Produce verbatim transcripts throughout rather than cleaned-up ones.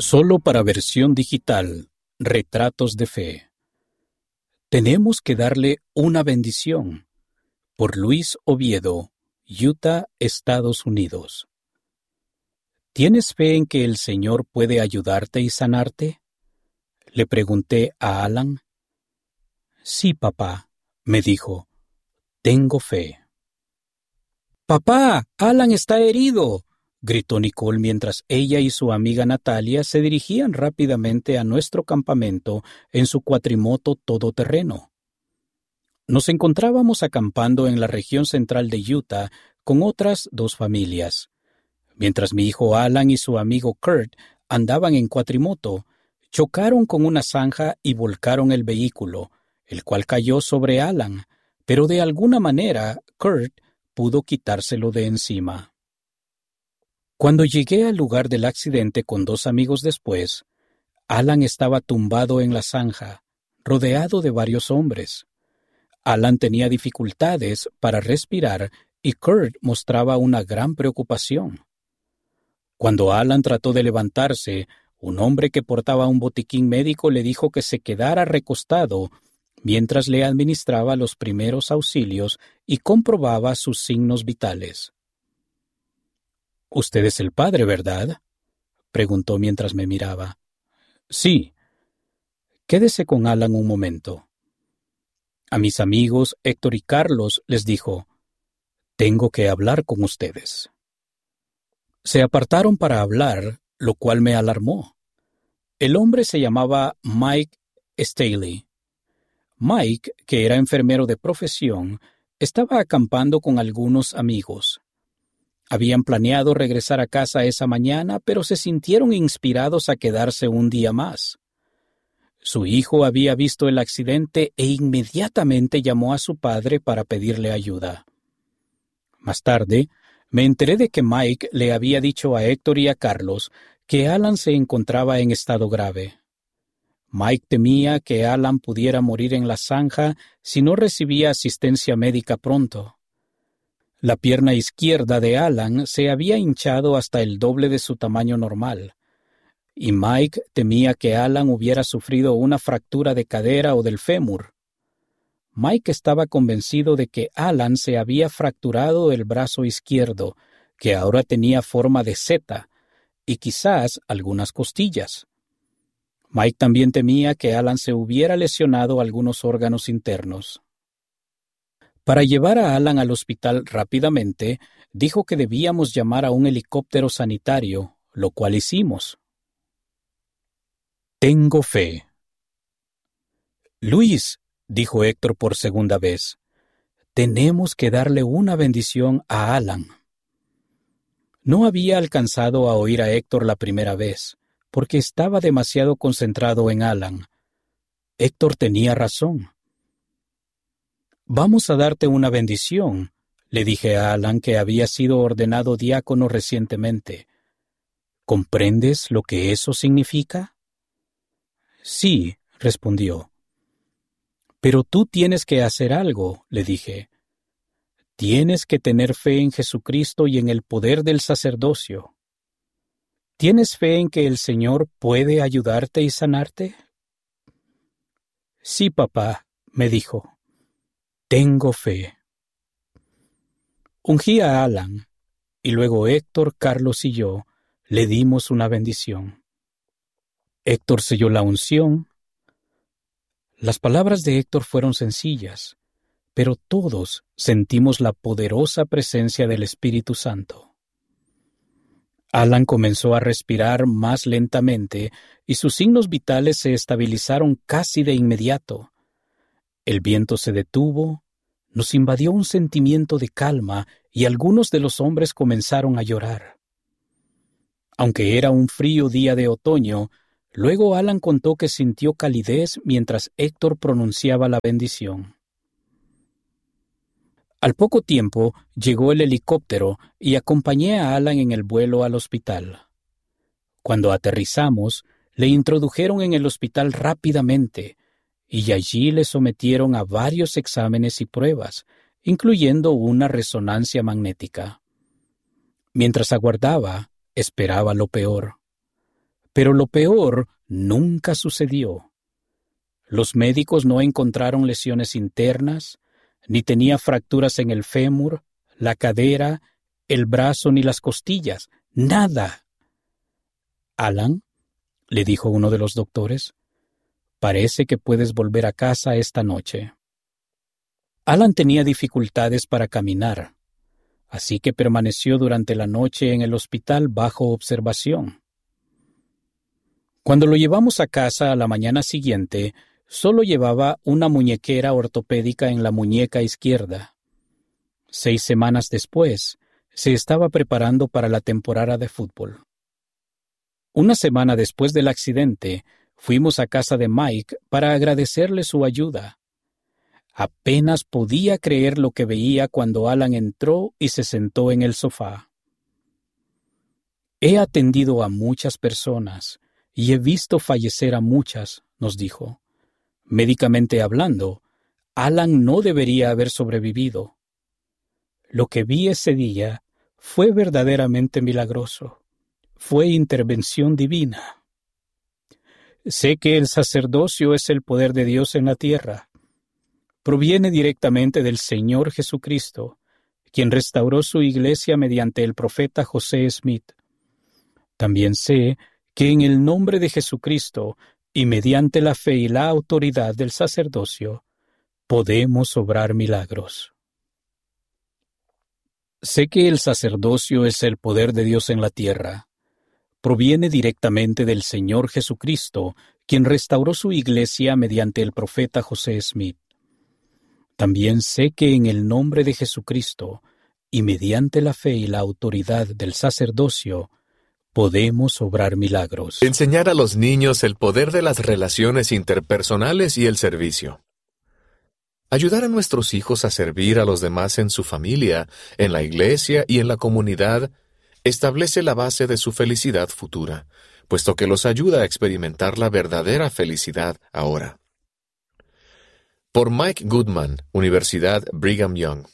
Solo para versión digital, Retratos de Fe. Tenemos que darle una bendición. Por Luis Oviedo, Utah, Estados Unidos. ¿Tienes fe en que el Señor puede ayudarte y sanarte? Le pregunté a Alan. Sí, papá, me dijo. Tengo fe. ¡Papá! ¡Alan está herido!, gritó Nicole mientras ella y su amiga Natalia se dirigían rápidamente a nuestro campamento en su cuatrimoto todoterreno. Nos encontrábamos acampando en la región central de Utah con otras dos familias. Mientras mi hijo Alan y su amigo Kurt andaban en cuatrimoto, chocaron con una zanja y volcaron el vehículo, el cual cayó sobre Alan, pero de alguna manera Kurt pudo quitárselo de encima. Cuando llegué al lugar del accidente con dos amigos después, Alan estaba tumbado en la zanja, rodeado de varios hombres. Alan tenía dificultades para respirar y Kurt mostraba una gran preocupación. Cuando Alan trató de levantarse, un hombre que portaba un botiquín médico le dijo que se quedara recostado mientras le administraba los primeros auxilios y comprobaba sus signos vitales. «Usted es el padre, ¿verdad?», preguntó mientras me miraba. «Sí». «Quédese con Alan un momento». A mis amigos Héctor y Carlos les dijo, «Tengo que hablar con ustedes». Se apartaron para hablar, lo cual me alarmó. El hombre se llamaba Mike Staley. Mike, que era enfermero de profesión, estaba acampando con algunos amigos. Habían planeado regresar a casa esa mañana, pero se sintieron inspirados a quedarse un día más. Su hijo había visto el accidente e inmediatamente llamó a su padre para pedirle ayuda. Más tarde, me enteré de que Mike le había dicho a Héctor y a Carlos que Alan se encontraba en estado grave. Mike temía que Alan pudiera morir en la zanja si no recibía asistencia médica pronto. La pierna izquierda de Alan se había hinchado hasta el doble de su tamaño normal, y Mike temía que Alan hubiera sufrido una fractura de cadera o del fémur. Mike estaba convencido de que Alan se había fracturado el brazo izquierdo, que ahora tenía forma de zeta, y quizás algunas costillas. Mike también temía que Alan se hubiera lesionado algunos órganos internos. Para llevar a Alan al hospital rápidamente, dijo que debíamos llamar a un helicóptero sanitario, lo cual hicimos. Tengo fe. Luis, dijo Héctor por segunda vez, tenemos que darle una bendición a Alan. No había alcanzado a oír a Héctor la primera vez, porque estaba demasiado concentrado en Alan. Héctor tenía razón. Vamos a darte una bendición, le dije a Alan, que había sido ordenado diácono recientemente. ¿Comprendes lo que eso significa? Sí, respondió. Pero tú tienes que hacer algo, le dije. Tienes que tener fe en Jesucristo y en el poder del sacerdocio. ¿Tienes fe en que el Señor puede ayudarte y sanarte? Sí, papá, me dijo. Tengo fe. Ungí a Alan, y luego Héctor, Carlos y yo le dimos una bendición. Héctor selló la unción. Las palabras de Héctor fueron sencillas, pero todos sentimos la poderosa presencia del Espíritu Santo. Alan comenzó a respirar más lentamente y sus signos vitales se estabilizaron casi de inmediato. El viento se detuvo, nos invadió un sentimiento de calma y algunos de los hombres comenzaron a llorar. Aunque era un frío día de otoño, luego Alan contó que sintió calidez mientras Héctor pronunciaba la bendición. Al poco tiempo llegó el helicóptero y acompañé a Alan en el vuelo al hospital. Cuando aterrizamos, le introdujeron en el hospital rápidamente, y allí le sometieron a varios exámenes y pruebas, incluyendo una resonancia magnética. Mientras aguardaba, esperaba lo peor. Pero lo peor nunca sucedió. Los médicos no encontraron lesiones internas, ni tenía fracturas en el fémur, la cadera, el brazo ni las costillas. ¡Nada! Alan, le dijo uno de los doctores, parece que puedes volver a casa esta noche. Alan tenía dificultades para caminar, así que permaneció durante la noche en el hospital bajo observación. Cuando lo llevamos a casa a la mañana siguiente, solo llevaba una muñequera ortopédica en la muñeca izquierda. Seis semanas después, se estaba preparando para la temporada de fútbol. Una semana después del accidente, fuimos a casa de Mike para agradecerle su ayuda. Apenas podía creer lo que veía cuando Alan entró y se sentó en el sofá. He atendido a muchas personas y he visto fallecer a muchas, nos dijo. Médicamente hablando, Alan no debería haber sobrevivido. Lo que vi ese día fue verdaderamente milagroso. Fue intervención divina. Sé que el sacerdocio es el poder de Dios en la tierra. Proviene directamente del Señor Jesucristo, quien restauró su iglesia mediante el profeta José Smith. También sé que en el nombre de Jesucristo y mediante la fe y la autoridad del sacerdocio, podemos obrar milagros. Sé que el sacerdocio es el poder de Dios en la tierra. Proviene directamente del Señor Jesucristo, quien restauró su iglesia mediante el profeta José Smith. También sé que en el nombre de Jesucristo y mediante la fe y la autoridad del sacerdocio, podemos obrar milagros. Enseñar a los niños el poder de las relaciones interpersonales y el servicio. Ayudar a nuestros hijos a servir a los demás en su familia, en la iglesia y en la comunidad establece la base de su felicidad futura, puesto que los ayuda a experimentar la verdadera felicidad ahora. Por Mike Goodman, Universidad Brigham Young.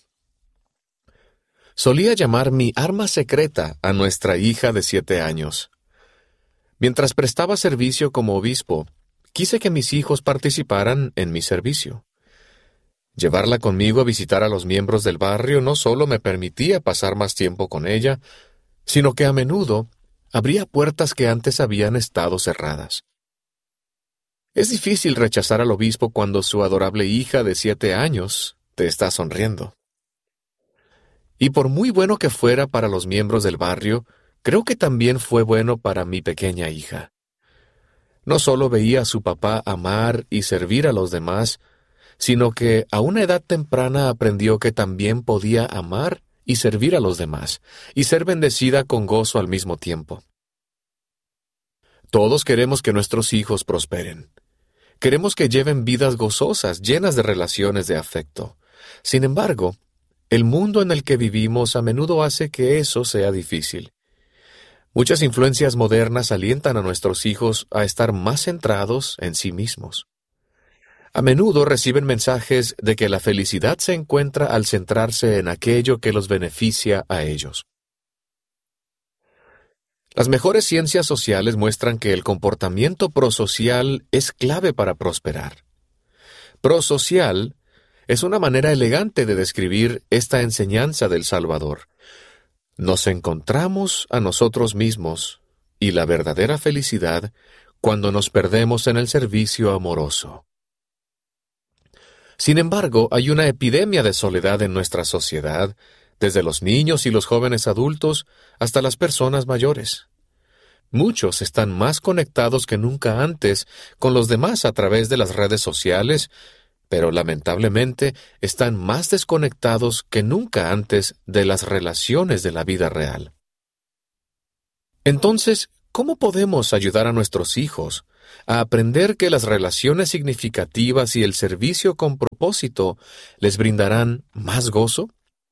Solía llamar mi arma secreta a nuestra hija de siete años. Mientras prestaba servicio como obispo, quise que mis hijos participaran en mi servicio. Llevarla conmigo a visitar a los miembros del barrio no solo me permitía pasar más tiempo con ella, sino que a menudo abría puertas que antes habían estado cerradas. Es difícil rechazar al obispo cuando su adorable hija de siete años te está sonriendo. Y por muy bueno que fuera para los miembros del barrio, creo que también fue bueno para mi pequeña hija. No solo veía a su papá amar y servir a los demás, sino que a una edad temprana aprendió que también podía amar y servir a los demás, y ser bendecida con gozo al mismo tiempo. Todos queremos que nuestros hijos prosperen. Queremos que lleven vidas gozosas, llenas de relaciones de afecto. Sin embargo, el mundo en el que vivimos a menudo hace que eso sea difícil. Muchas influencias modernas alientan a nuestros hijos a estar más centrados en sí mismos. A menudo reciben mensajes de que la felicidad se encuentra al centrarse en aquello que los beneficia a ellos. Las mejores ciencias sociales muestran que el comportamiento prosocial es clave para prosperar. Prosocial es una manera elegante de describir esta enseñanza del Salvador. Nos encontramos a nosotros mismos y la verdadera felicidad cuando nos perdemos en el servicio amoroso. Sin embargo, hay una epidemia de soledad en nuestra sociedad, desde los niños y los jóvenes adultos hasta las personas mayores. Muchos están más conectados que nunca antes con los demás a través de las redes sociales, pero lamentablemente están más desconectados que nunca antes de las relaciones de la vida real. Entonces, ¿cómo podemos ayudar a nuestros hijos a aprender que las relaciones significativas y el servicio con propósito les brindarán más gozo?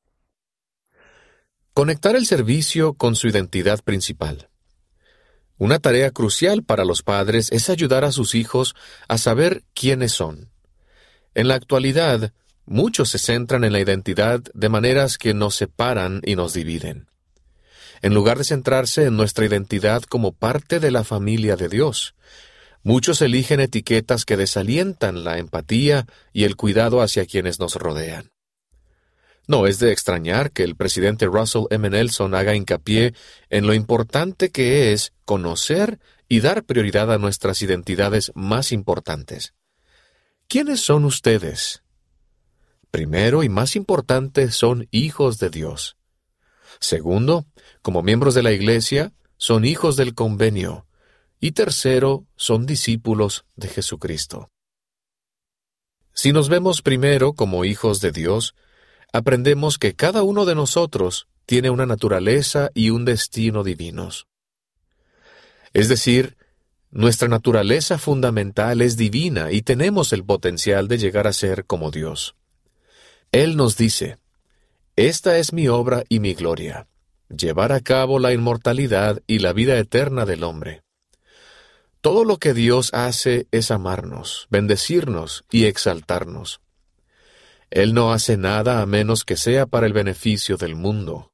Conectar el servicio con su identidad principal. Una tarea crucial para los padres es ayudar a sus hijos a saber quiénes son. En la actualidad, muchos se centran en la identidad de maneras que nos separan y nos dividen. en lugar de centrarse en nuestra identidad como parte de la familia de Dios. Muchos eligen etiquetas que desalientan la empatía y el cuidado hacia quienes nos rodean. No es de extrañar que el presidente Russell M. Nelson haga hincapié en lo importante que es conocer y dar prioridad a nuestras identidades más importantes. ¿Quiénes son ustedes? Primero y más importante, son hijos de Dios. Segundo, como miembros de la Iglesia, son hijos del convenio. Y tercero, son discípulos de Jesucristo. Si nos vemos primero como hijos de Dios, aprendemos que cada uno de nosotros tiene una naturaleza y un destino divinos. Es decir, nuestra naturaleza fundamental es divina y tenemos el potencial de llegar a ser como Dios. Él nos dice: «Esta es mi obra y mi gloria, llevar a cabo la inmortalidad y la vida eterna del hombre». Todo lo que Dios hace es amarnos, bendecirnos y exaltarnos. Él no hace nada a menos que sea para el beneficio del mundo.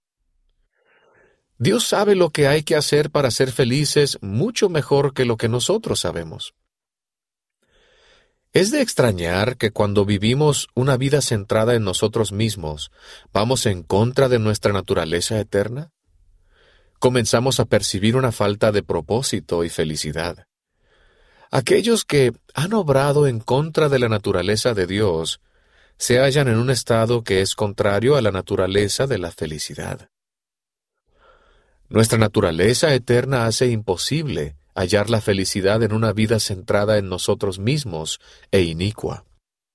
Dios sabe lo que hay que hacer para ser felices mucho mejor que lo que nosotros sabemos. Es de extrañar que cuando vivimos una vida centrada en nosotros mismos, vamos en contra de nuestra naturaleza eterna. Comenzamos a percibir una falta de propósito y felicidad. Aquellos que han obrado en contra de la naturaleza de Dios se hallan en un estado que es contrario a la naturaleza de la felicidad. Nuestra naturaleza eterna hace imposible hallar la felicidad en una vida centrada en nosotros mismos e inicua.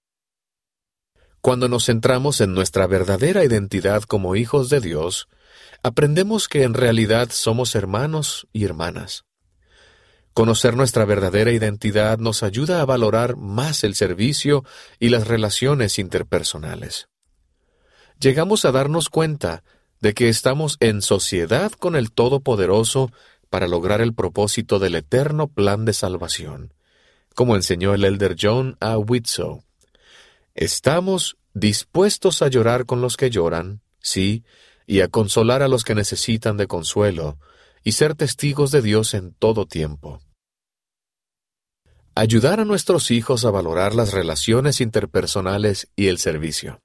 Cuando nos centramos en nuestra verdadera identidad como hijos de Dios, aprendemos que en realidad somos hermanos y hermanas. Conocer nuestra verdadera identidad nos ayuda a valorar más el servicio y las relaciones interpersonales. Llegamos a darnos cuenta de que estamos en sociedad con el Todopoderoso para lograr el propósito del eterno plan de salvación, como enseñó el elder John A. Widtsoe. Estamos dispuestos a llorar con los que lloran, sí, y a consolar a los que necesitan de consuelo, y ser testigos de Dios en todo tiempo. Ayudar a nuestros hijos a valorar las relaciones interpersonales y el servicio.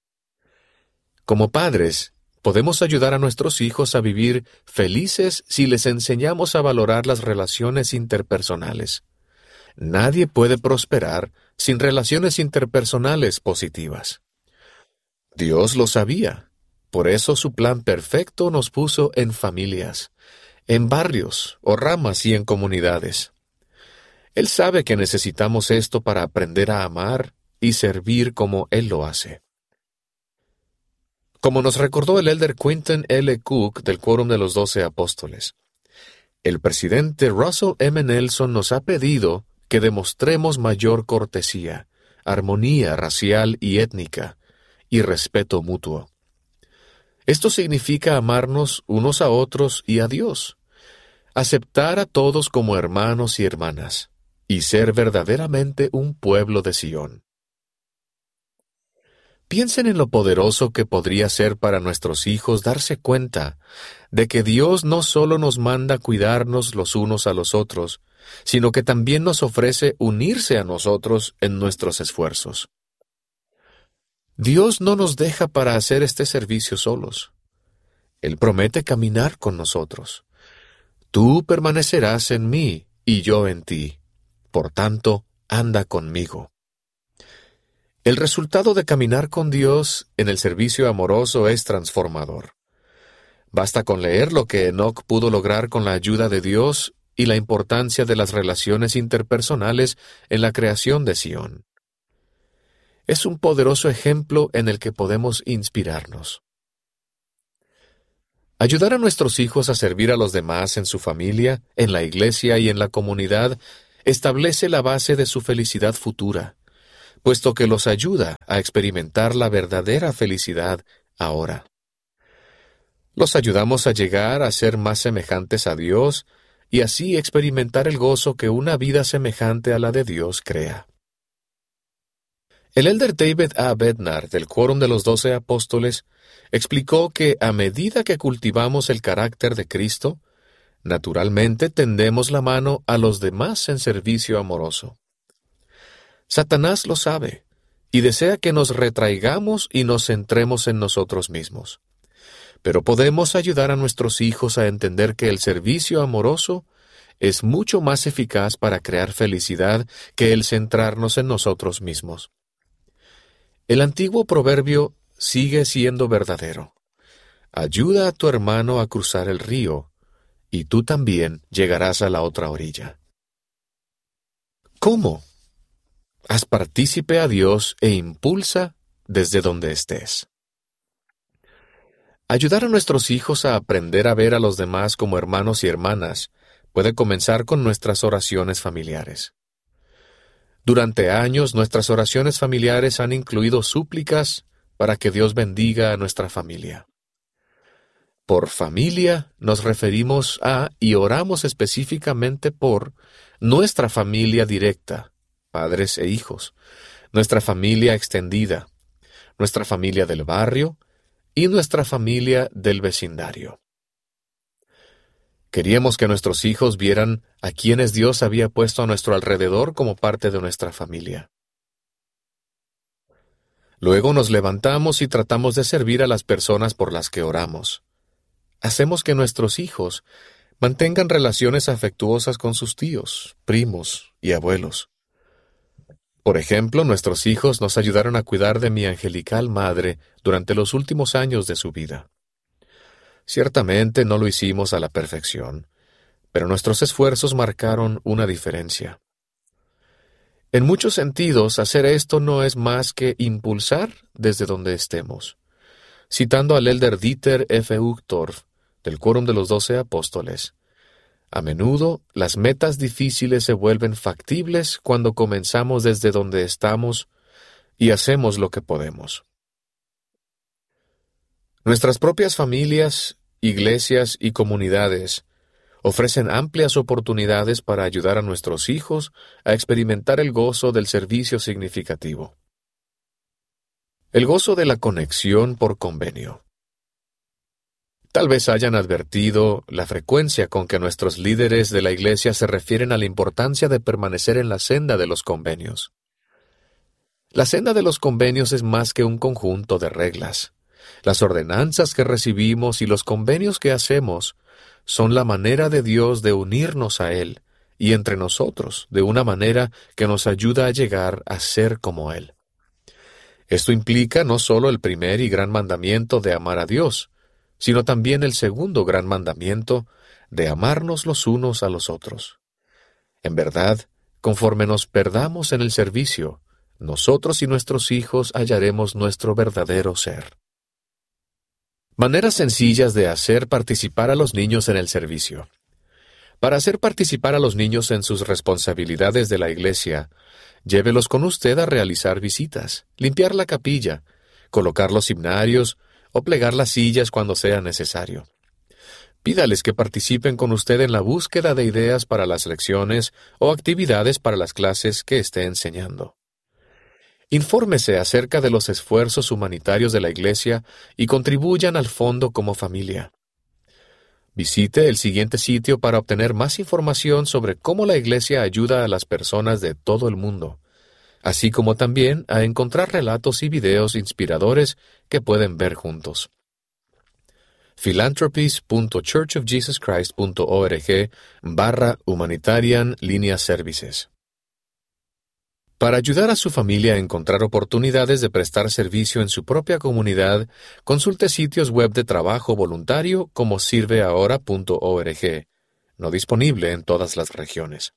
Como padres, podemos ayudar a nuestros hijos a vivir felices si les enseñamos a valorar las relaciones interpersonales. Nadie puede prosperar sin relaciones interpersonales positivas. Dios lo sabía, por eso su plan perfecto nos puso en familias, en barrios o ramas y en comunidades. Él sabe que necesitamos esto para aprender a amar y servir como Él lo hace. Como nos recordó el elder Quinton L. Cook del Quórum de los Doce Apóstoles, el presidente Russell M. Nelson nos ha pedido que demostremos mayor cortesía, armonía racial y étnica, y respeto mutuo. Esto significa amarnos unos a otros y a Dios, aceptar a todos como hermanos y hermanas, y ser verdaderamente un pueblo de Sión. Piensen en lo poderoso que podría ser para nuestros hijos darse cuenta de que Dios no solo nos manda cuidarnos los unos a los otros, sino que también nos ofrece unirse a nosotros en nuestros esfuerzos. Dios no nos deja para hacer este servicio solos. Él promete caminar con nosotros. Tú permanecerás en mí y yo en ti. Por tanto, anda conmigo. El resultado de caminar con Dios en el servicio amoroso es transformador. Basta con leer lo que Enoc pudo lograr con la ayuda de Dios y la importancia de las relaciones interpersonales en la creación de Sión. Es un poderoso ejemplo en el que podemos inspirarnos. Ayudar a nuestros hijos a servir a los demás en su familia, en la iglesia y en la comunidad establece la base de su felicidad futura, puesto que los ayuda a experimentar la verdadera felicidad ahora. Los ayudamos a llegar a ser más semejantes a Dios y así experimentar el gozo que una vida semejante a la de Dios crea. El elder David A. Bednar, del Quórum de los Doce Apóstoles, explicó que a medida que cultivamos el carácter de Cristo, naturalmente tendemos la mano a los demás en servicio amoroso. Satanás lo sabe y desea que nos retraigamos y nos centremos en nosotros mismos. Pero podemos ayudar a nuestros hijos a entender que el servicio amoroso es mucho más eficaz para crear felicidad que el centrarnos en nosotros mismos. El antiguo proverbio sigue siendo verdadero. Ayuda a tu hermano a cruzar el río, y tú también llegarás a la otra orilla. ¿Cómo? Haz partícipe a Dios e impulsa desde donde estés. Ayudar a nuestros hijos a aprender a ver a los demás como hermanos y hermanas puede comenzar con nuestras oraciones familiares. Durante años, nuestras oraciones familiares han incluido súplicas para que Dios bendiga a nuestra familia. Por familia nos referimos a y oramos específicamente por nuestra familia directa, padres e hijos, nuestra familia extendida, nuestra familia del barrio y nuestra familia del vecindario. Queríamos que nuestros hijos vieran a quienes Dios había puesto a nuestro alrededor como parte de nuestra familia. Luego nos levantamos y tratamos de servir a las personas por las que oramos. Hacemos que nuestros hijos mantengan relaciones afectuosas con sus tíos, primos y abuelos. Por ejemplo, nuestros hijos nos ayudaron a cuidar de mi angelical madre durante los últimos años de su vida. Ciertamente no lo hicimos a la perfección, pero nuestros esfuerzos marcaron una diferencia. En muchos sentidos, hacer esto no es más que impulsar desde donde estemos. Citando al elder Dieter F. Uchtdorf, del Quórum de los Doce Apóstoles, a menudo las metas difíciles se vuelven factibles cuando comenzamos desde donde estamos y hacemos lo que podemos. Nuestras propias familias, iglesias y comunidades ofrecen amplias oportunidades para ayudar a nuestros hijos a experimentar el gozo del servicio significativo. El gozo de la conexión por convenio. Tal vez hayan advertido la frecuencia con que nuestros líderes de la iglesia se refieren a la importancia de permanecer en la senda de los convenios. La senda de los convenios es más que un conjunto de reglas. Las ordenanzas que recibimos y los convenios que hacemos son la manera de Dios de unirnos a Él y entre nosotros de una manera que nos ayuda a llegar a ser como Él. Esto implica no solo el primer y gran mandamiento de amar a Dios, sino también el segundo gran mandamiento de amarnos los unos a los otros. En verdad, conforme nos perdamos en el servicio, nosotros y nuestros hijos hallaremos nuestro verdadero ser. Maneras sencillas de hacer participar a los niños en el servicio. Para hacer participar a los niños en sus responsabilidades de la iglesia, llévelos con usted a realizar visitas, limpiar la capilla, colocar los himnarios o plegar las sillas cuando sea necesario. Pídales que participen con usted en la búsqueda de ideas para las lecciones o actividades para las clases que esté enseñando. Infórmese acerca de los esfuerzos humanitarios de la iglesia y contribuyan al fondo como familia. Visite el siguiente sitio para obtener más información sobre cómo la iglesia ayuda a las personas de todo el mundo, así como también a encontrar relatos y videos inspiradores que pueden ver juntos. philanthropies punto church of jesus christ punto org barra humanitarian línea services. Para ayudar a su familia a encontrar oportunidades de prestar servicio en su propia comunidad, consulte sitios web de trabajo voluntario como sirve ahora punto org, no disponible en todas las regiones.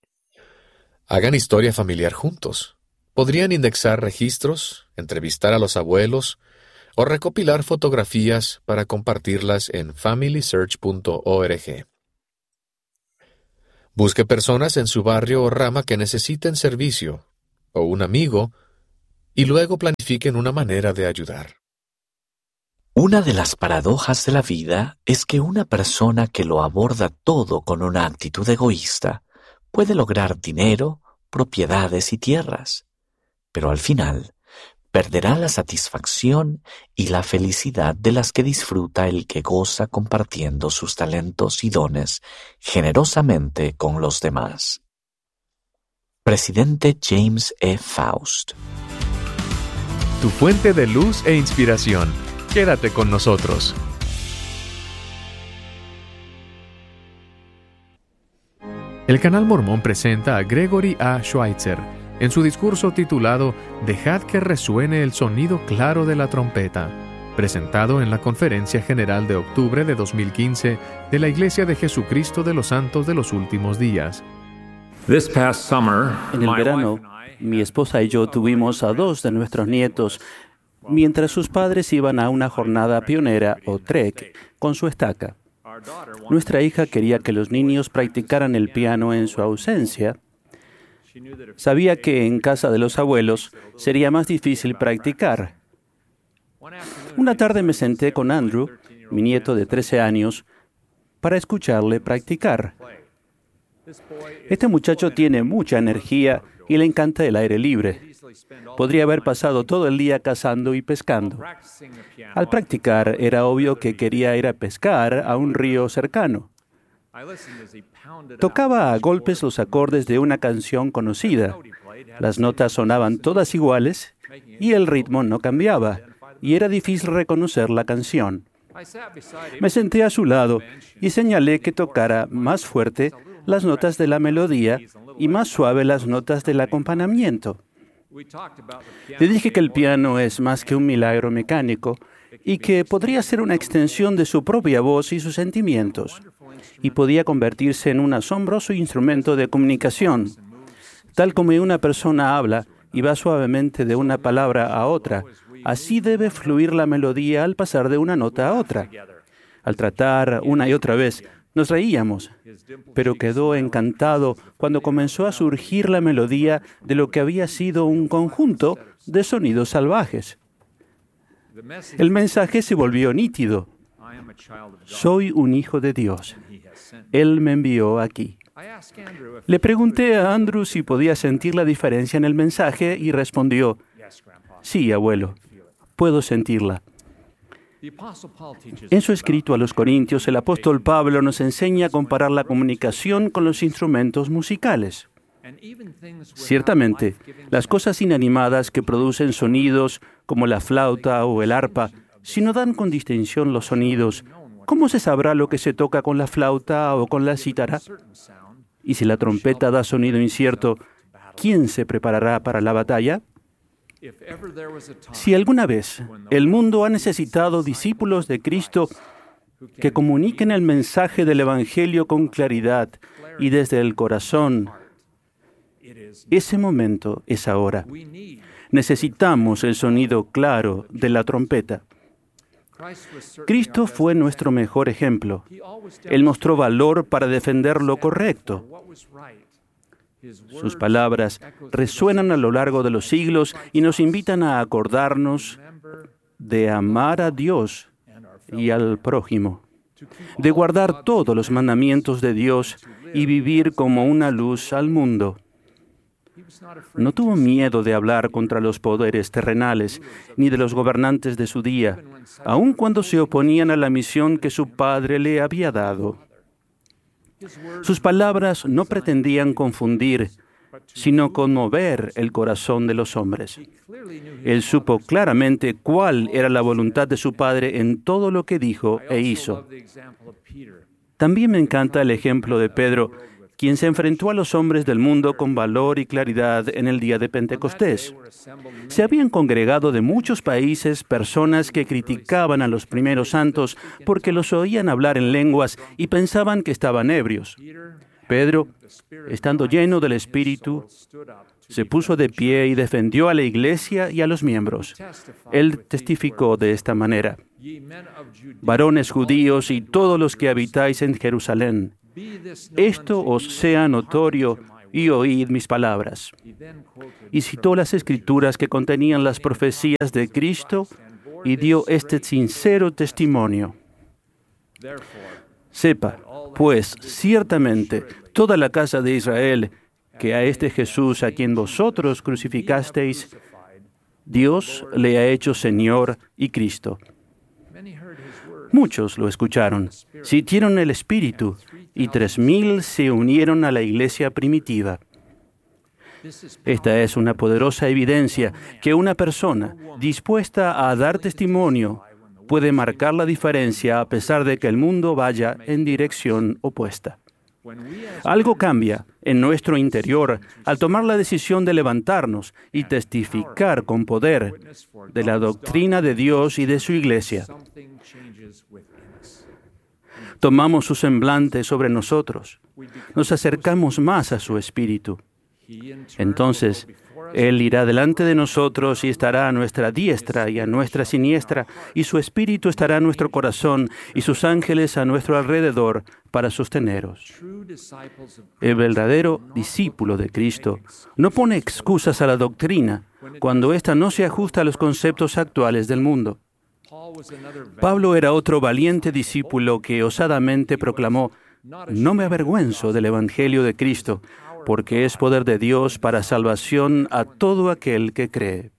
Hagan historia familiar juntos. Podrían indexar registros, entrevistar a los abuelos o recopilar fotografías para compartirlas en family search punto org. Busque personas en su barrio o rama que necesiten servicio, o un amigo, y luego planifiquen una manera de ayudar. Una de las paradojas de la vida es que una persona que lo aborda todo con una actitud egoísta puede lograr dinero, propiedades y tierras, pero al final perderá la satisfacción y la felicidad de las que disfruta el que goza compartiendo sus talentos y dones generosamente con los demás. Presidente James E. Faust. Tu fuente de luz e inspiración. Quédate con nosotros. El Canal Mormón presenta a Gregory A. Schweitzer en su discurso titulado Dejad que resuene el sonido claro de la trompeta, presentado en la Conferencia General de octubre de dos mil quince de la Iglesia de Jesucristo de los Santos de los Últimos Días. En el verano, mi esposa y yo tuvimos a dos de nuestros nietos mientras sus padres iban a una jornada pionera o trek con su estaca. Nuestra hija quería que los niños practicaran el piano en su ausencia. Sabía que en casa de los abuelos sería más difícil practicar. Una tarde me senté con Andrew, mi nieto de trece años, para escucharle practicar. Este muchacho tiene mucha energía y le encanta el aire libre. Podría haber pasado todo el día cazando y pescando. Al practicar, era obvio que quería ir a pescar a un río cercano. Tocaba a golpes los acordes de una canción conocida. Las notas sonaban todas iguales y el ritmo no cambiaba, y era difícil reconocer la canción. Me senté a su lado y señalé que tocara más fuerte las notas de la melodía y más suave las notas del acompañamiento. Le dije que el piano es más que un milagro mecánico y que podría ser una extensión de su propia voz y sus sentimientos, y podía convertirse en un asombroso instrumento de comunicación. Tal como una persona habla y va suavemente de una palabra a otra, así debe fluir la melodía al pasar de una nota a otra. Al tratar una y otra vez, nos reíamos, pero quedó encantado cuando comenzó a surgir la melodía de lo que había sido un conjunto de sonidos salvajes. El mensaje se volvió nítido. Soy un hijo de Dios. Él me envió aquí. Le pregunté a Andrew si podía sentir la diferencia en el mensaje y respondió, sí, abuelo, puedo sentirla. En su escrito a los Corintios, el apóstol Pablo nos enseña a comparar la comunicación con los instrumentos musicales. Ciertamente, las cosas inanimadas que producen sonidos, como la flauta o el arpa, si no dan con distinción los sonidos, ¿cómo se sabrá lo que se toca con la flauta o con la cítara? Y si la trompeta da sonido incierto, ¿quién se preparará para la batalla? Si alguna vez el mundo ha necesitado discípulos de Cristo que comuniquen el mensaje del Evangelio con claridad y desde el corazón, ese momento es ahora. Necesitamos el sonido claro de la trompeta. Cristo fue nuestro mejor ejemplo. Él mostró valor para defender lo correcto. Sus palabras resuenan a lo largo de los siglos y nos invitan a acordarnos de amar a Dios y al prójimo, de guardar todos los mandamientos de Dios y vivir como una luz al mundo. No tuvo miedo de hablar contra los poderes terrenales ni de los gobernantes de su día, aun cuando se oponían a la misión que su Padre le había dado. Sus palabras no pretendían confundir, sino conmover el corazón de los hombres. Él supo claramente cuál era la voluntad de su Padre en todo lo que dijo e hizo. También me encanta el ejemplo de Pedro, quien se enfrentó a los hombres del mundo con valor y claridad en el día de Pentecostés. Se habían congregado de muchos países personas que criticaban a los primeros santos porque los oían hablar en lenguas y pensaban que estaban ebrios. Pedro, estando lleno del Espíritu, se puso de pie y defendió a la iglesia y a los miembros. Él testificó de esta manera: varones judíos y todos los que habitáis en Jerusalén, esto os sea notorio y oíd mis palabras. Y citó las escrituras que contenían las profecías de Cristo y dio este sincero testimonio. Sepa, pues, ciertamente, toda la casa de Israel, que a este Jesús a quien vosotros crucificasteis, Dios le ha hecho Señor y Cristo. Muchos lo escucharon, sintieron el Espíritu, y tres mil se unieron a la iglesia primitiva. Esta es una poderosa evidencia que una persona dispuesta a dar testimonio puede marcar la diferencia a pesar de que el mundo vaya en dirección opuesta. Algo cambia en nuestro interior al tomar la decisión de levantarnos y testificar con poder de la doctrina de Dios y de su iglesia. Tomamos su semblante sobre nosotros, nos acercamos más a su espíritu. Entonces, Él irá delante de nosotros y estará a nuestra diestra y a nuestra siniestra, y su espíritu estará en nuestro corazón y sus ángeles a nuestro alrededor para sosteneros. El verdadero discípulo de Cristo no pone excusas a la doctrina cuando ésta no se ajusta a los conceptos actuales del mundo. Pablo era otro valiente discípulo que osadamente proclamó: «No me avergüenzo del Evangelio de Cristo, porque es poder de Dios para salvación a todo aquel que cree».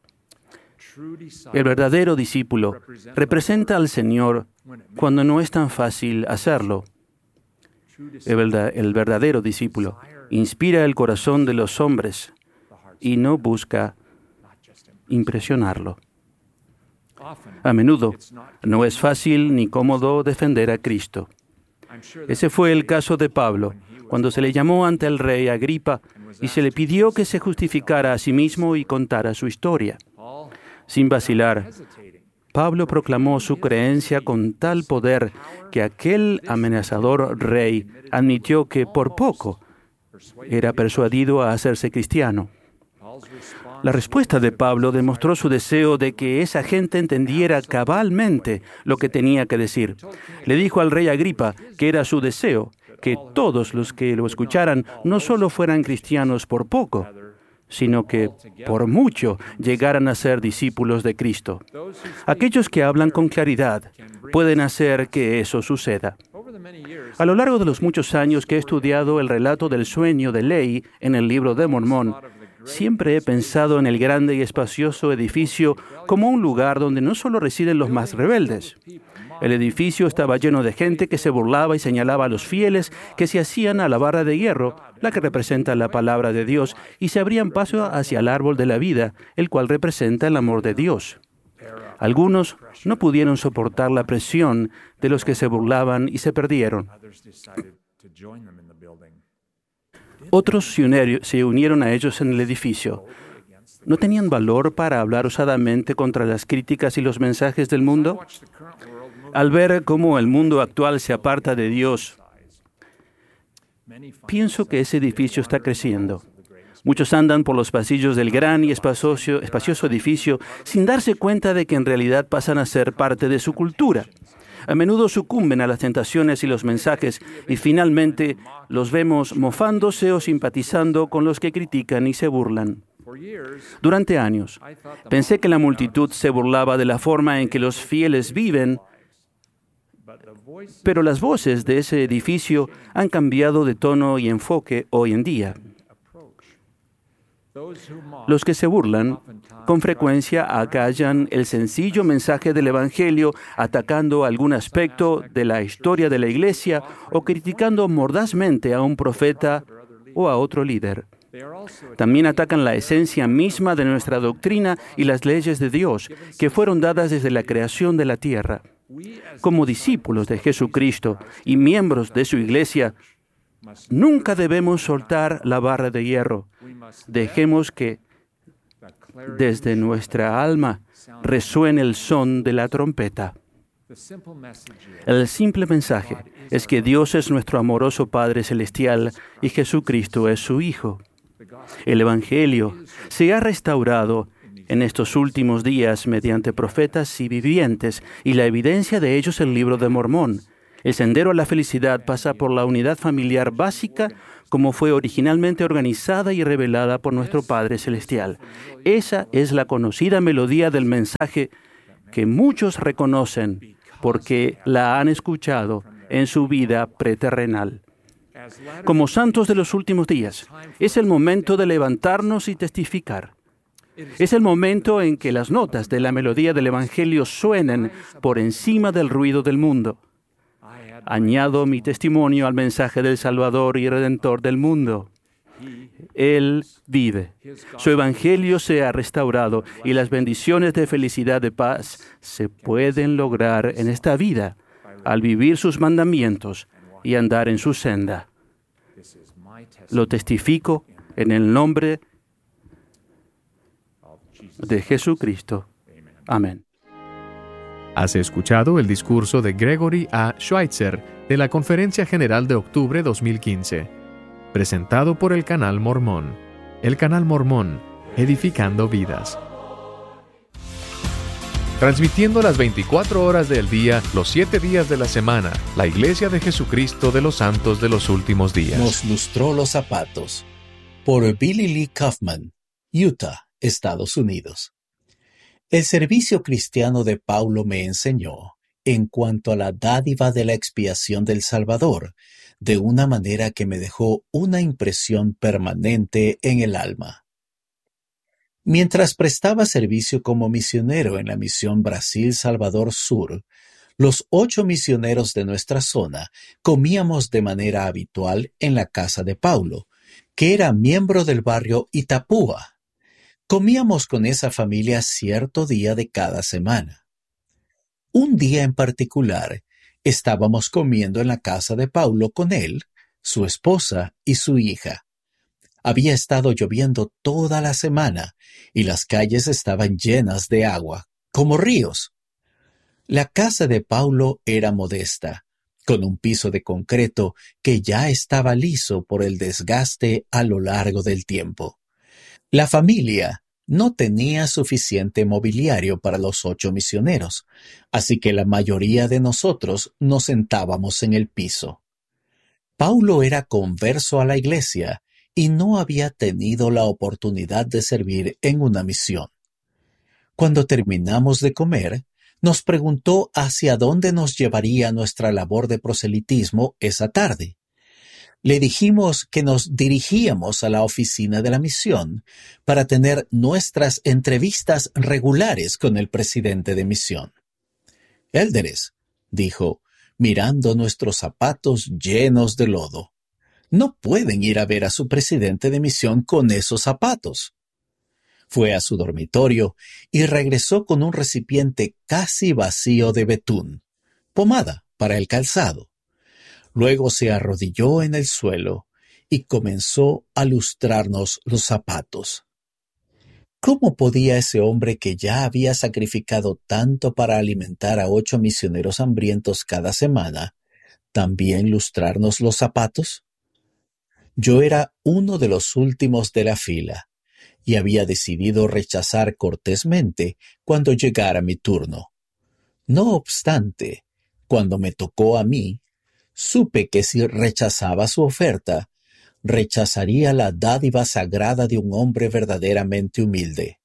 El verdadero discípulo representa al Señor cuando no es tan fácil hacerlo. El, verdad, el verdadero discípulo inspira el corazón de los hombres y no busca impresionarlo. A menudo no es fácil ni cómodo defender a Cristo. Ese fue el caso de Pablo, cuando se le llamó ante el rey Agripa y se le pidió que se justificara a sí mismo y contara su historia. Sin vacilar, Pablo proclamó su creencia con tal poder que aquel amenazador rey admitió que por poco era persuadido a hacerse cristiano. La respuesta de Pablo demostró su deseo de que esa gente entendiera cabalmente lo que tenía que decir. Le dijo al rey Agripa que era su deseo que todos los que lo escucharan no solo fueran cristianos por poco, sino que por mucho llegaran a ser discípulos de Cristo. Aquellos que hablan con claridad pueden hacer que eso suceda. A lo largo de los muchos años que he estudiado el relato del sueño de Lehi en el libro de Mormón, siempre he pensado en el grande y espacioso edificio como un lugar donde no solo residen los más rebeldes. El edificio estaba lleno de gente que se burlaba y señalaba a los fieles que se hacían a la barra de hierro, la que representa la palabra de Dios, y se abrían paso hacia el árbol de la vida, el cual representa el amor de Dios. Algunos no pudieron soportar la presión de los que se burlaban y se perdieron. Otros se unieron a ellos en el edificio. ¿No tenían valor para hablar osadamente contra las críticas y los mensajes del mundo? Al ver cómo el mundo actual se aparta de Dios, pienso que ese edificio está creciendo. Muchos andan por los pasillos del gran y espacioso, espacioso edificio sin darse cuenta de que en realidad pasan a ser parte de su cultura. A menudo sucumben a las tentaciones y los mensajes y finalmente los vemos mofándose o simpatizando con los que critican y se burlan. Durante años, pensé que la multitud se burlaba de la forma en que los fieles viven, pero las voces de ese edificio han cambiado de tono y enfoque hoy en día. Los que se burlan con frecuencia acallan el sencillo mensaje del Evangelio atacando algún aspecto de la historia de la Iglesia o criticando mordazmente a un profeta o a otro líder. También atacan la esencia misma de nuestra doctrina y las leyes de Dios, que fueron dadas desde la creación de la tierra. Como discípulos de Jesucristo y miembros de su Iglesia, nunca debemos soltar la barra de hierro. Dejemos que desde nuestra alma resuene el son de la trompeta. El simple mensaje es que Dios es nuestro amoroso Padre Celestial y Jesucristo es su Hijo. El Evangelio se ha restaurado en estos últimos días mediante profetas y vivientes, y la evidencia de ellos el libro de Mormón. El sendero a la felicidad pasa por la unidad familiar básica como fue originalmente organizada y revelada por nuestro Padre Celestial. Esa es la conocida melodía del mensaje que muchos reconocen porque la han escuchado en su vida preterrenal. Como santos de los últimos días, es el momento de levantarnos y testificar. Es el momento en que las notas de la melodía del Evangelio suenen por encima del ruido del mundo. Añado mi testimonio al mensaje del Salvador y Redentor del mundo. Él vive. Su Evangelio se ha restaurado y las bendiciones de felicidad y paz se pueden lograr en esta vida al vivir sus mandamientos y andar en su senda. Lo testifico en el nombre de Jesucristo. Amén. Has escuchado el discurso de Gregory A. Schweitzer de la Conferencia General de Octubre dos mil quince, presentado por el Canal Mormón. El Canal Mormón, edificando vidas. Transmitiendo las veinticuatro horas del día, los siete días de la semana, la Iglesia de Jesucristo de los Santos de los Últimos Días. Nos lustró los zapatos. Por Billy Lee Kaufman, Utah, Estados Unidos. El servicio cristiano de Paulo me enseñó, en cuanto a la dádiva de la expiación del Salvador, de una manera que me dejó una impresión permanente en el alma. Mientras prestaba servicio como misionero en la misión Brasil-Salvador Sur, los ocho misioneros de nuestra zona comíamos de manera habitual en la casa de Paulo, que era miembro del barrio Itapúa. Comíamos con esa familia cierto día de cada semana. Un día en particular, estábamos comiendo en la casa de Paulo con él, su esposa y su hija. Había estado lloviendo toda la semana y las calles estaban llenas de agua, como ríos. La casa de Paulo era modesta, con un piso de concreto que ya estaba liso por el desgaste a lo largo del tiempo. La familia no tenía suficiente mobiliario para los ocho misioneros, así que la mayoría de nosotros nos sentábamos en el piso. Paulo era converso a la iglesia y no había tenido la oportunidad de servir en una misión. Cuando terminamos de comer, nos preguntó hacia dónde nos llevaría nuestra labor de proselitismo esa tarde. Le dijimos que nos dirigíamos a la oficina de la misión para tener nuestras entrevistas regulares con el presidente de misión. «Élderes», dijo, mirando nuestros zapatos llenos de lodo, «no pueden ir a ver a su presidente de misión con esos zapatos». Fue a su dormitorio y regresó con un recipiente casi vacío de betún, pomada para el calzado. Luego se arrodilló en el suelo y comenzó a lustrarnos los zapatos. ¿Cómo podía ese hombre que ya había sacrificado tanto para alimentar a ocho misioneros hambrientos cada semana, también lustrarnos los zapatos? Yo era uno de los últimos de la fila y había decidido rechazar cortésmente cuando llegara mi turno. No obstante, cuando me tocó a mí, supe que si rechazaba su oferta, rechazaría la dádiva sagrada de un hombre verdaderamente humilde.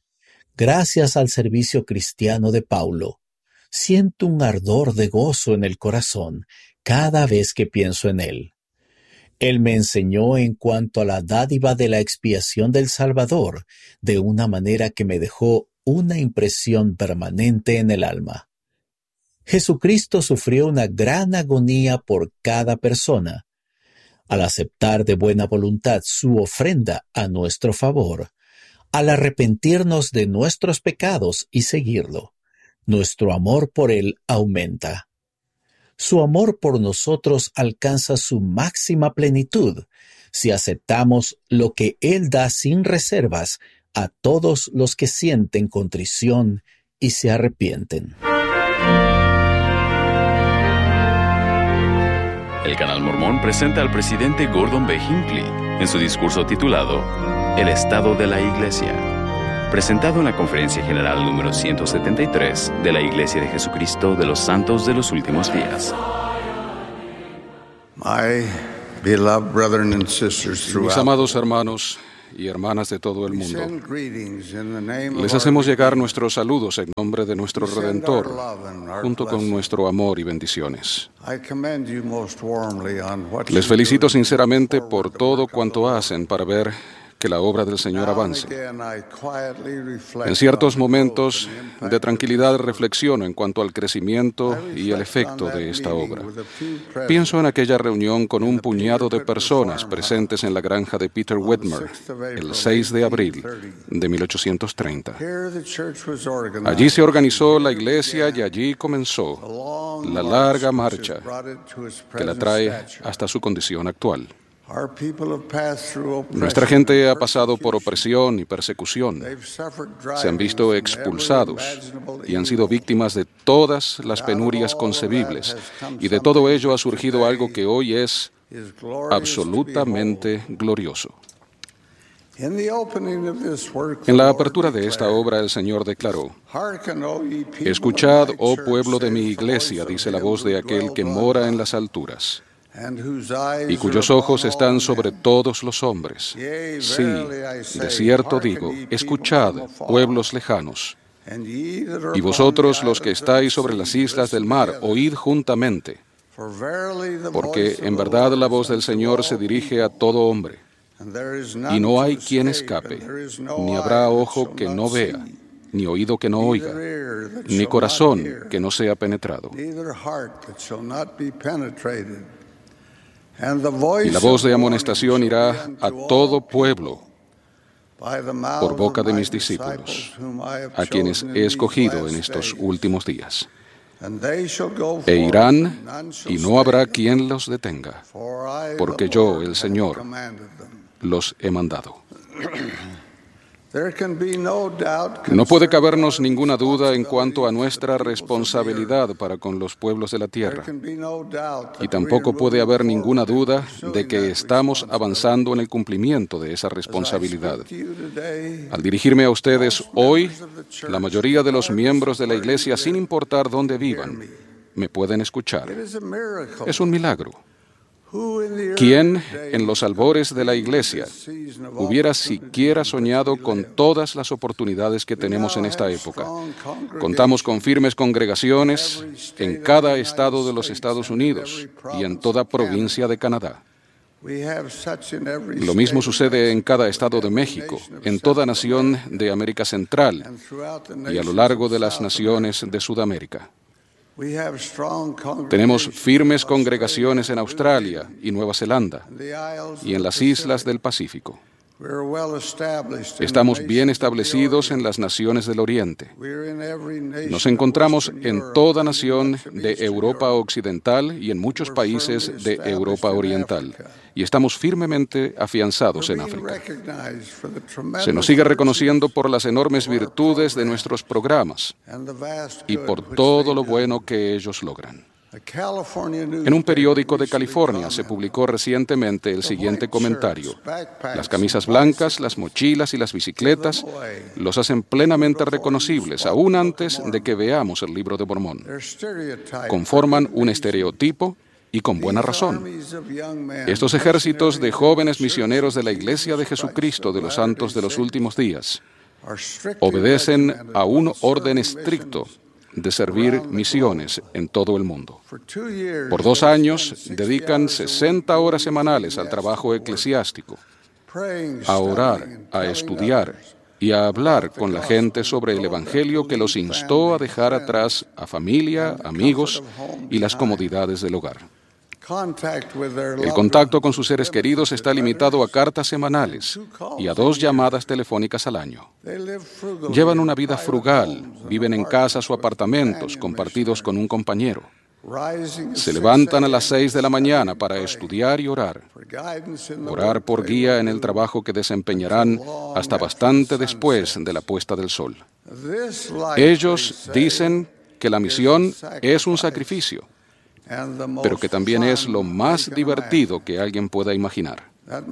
Gracias al servicio cristiano de Paulo, siento un ardor de gozo en el corazón cada vez que pienso en él. Él me enseñó en cuanto a la dádiva de la expiación del Salvador de una manera que me dejó una impresión permanente en el alma. Jesucristo sufrió una gran agonía por cada persona. Al aceptar de buena voluntad su ofrenda a nuestro favor, al arrepentirnos de nuestros pecados y seguirlo, nuestro amor por Él aumenta. Su amor por nosotros alcanza su máxima plenitud si aceptamos lo que Él da sin reservas a todos los que sienten contrición y se arrepienten. El Canal Mormón presenta al presidente Gordon B. Hinckley en su discurso titulado El Estado de la Iglesia, presentado en la Conferencia General número ciento setenta y tres de la Iglesia de Jesucristo de los Santos de los Últimos Días. My beloved brethren and sisters Mis throughout amados hermanos y hermanas de todo el mundo. Les hacemos llegar nuestros saludos en nombre de nuestro Redentor, junto con nuestro amor y bendiciones. Les felicito sinceramente por todo cuanto hacen para ver que la obra del Señor avance. En ciertos momentos de tranquilidad reflexiono en cuanto al crecimiento y el efecto de esta obra. Pienso en aquella reunión con un puñado de personas presentes en la granja de Peter Whitmer el seis de abril de mil ochocientos treinta. Allí se organizó la iglesia y allí comenzó la larga marcha que la trae hasta su condición actual. Nuestra gente ha pasado por opresión y persecución. Se han visto expulsados y han sido víctimas de todas las penurias concebibles. Y de todo ello ha surgido algo que hoy es absolutamente glorioso. En la apertura de esta obra el Señor declaró: «Escuchad, oh pueblo de mi iglesia, dice la voz de aquel que mora en las alturas, y cuyos ojos están sobre todos los hombres. Sí, de cierto digo, escuchad, pueblos lejanos, y vosotros los que estáis sobre las islas del mar, oíd juntamente, porque en verdad la voz del Señor se dirige a todo hombre, y no hay quien escape, ni habrá ojo que no vea, ni oído que no oiga, ni corazón que no sea penetrado. Y la voz de amonestación irá a todo pueblo por boca de mis discípulos, a quienes he escogido en estos últimos días. E irán, y no habrá quien los detenga, porque yo, el Señor, los he mandado». No puede cabernos ninguna duda en cuanto a nuestra responsabilidad para con los pueblos de la tierra. Y tampoco puede haber ninguna duda de que estamos avanzando en el cumplimiento de esa responsabilidad. Al dirigirme a ustedes hoy, la mayoría de los miembros de la Iglesia, sin importar dónde vivan, me pueden escuchar. Es un milagro. ¿Quién en los albores de la Iglesia hubiera siquiera soñado con todas las oportunidades que tenemos en esta época? Contamos con firmes congregaciones en cada estado de los Estados Unidos y en toda provincia de Canadá. Lo mismo sucede en cada estado de México, en toda nación de América Central y a lo largo de las naciones de Sudamérica. Tenemos firmes congregaciones en Australia y Nueva Zelanda y en las islas del Pacífico. Estamos bien establecidos en las naciones del Oriente. Nos encontramos en toda nación de Europa Occidental y en muchos países de Europa Oriental. Y estamos firmemente afianzados en África. Se nos sigue reconociendo por las enormes virtudes de nuestros programas y por todo lo bueno que ellos logran. En un periódico de California se publicó recientemente el siguiente comentario: las camisas blancas, las mochilas y las bicicletas los hacen plenamente reconocibles, aún antes de que veamos el Libro de Mormón. Conforman un estereotipo y con buena razón. Estos ejércitos de jóvenes misioneros de la Iglesia de Jesucristo de los Santos de los Últimos Días obedecen a un orden estricto de servir misiones en todo el mundo. Por dos años dedican sesenta horas semanales al trabajo eclesiástico, a orar, a estudiar y a hablar con la gente sobre el Evangelio que los instó a dejar atrás a familia, amigos y las comodidades del hogar. El contacto con sus seres queridos está limitado a cartas semanales y a dos llamadas telefónicas al año. Llevan una vida frugal, viven en casas o apartamentos compartidos con un compañero. Se levantan a las seis de la mañana para estudiar y orar. Orar por guía en el trabajo que desempeñarán hasta bastante después de la puesta del sol. Ellos dicen que la misión es un sacrificio, pero que también es lo más divertido que alguien pueda imaginar.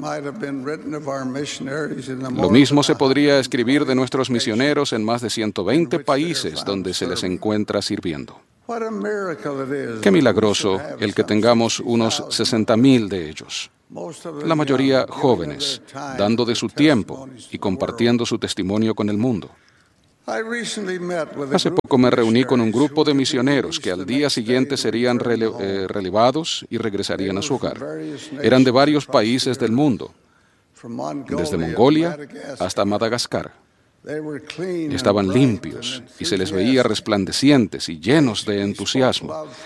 Lo mismo se podría escribir de nuestros misioneros en más de ciento veinte países donde se les encuentra sirviendo. Qué milagroso el que tengamos unos sesenta mil de ellos. la mayoría jóvenes, dando de su tiempo y compartiendo su testimonio con el mundo. Hace poco me reuní con un grupo de misioneros que al día siguiente serían rele- eh, relevados y regresarían a su hogar. Eran de varios países del mundo, desde Mongolia hasta Madagascar. Estaban limpios y se les veía resplandecientes y llenos de entusiasmo.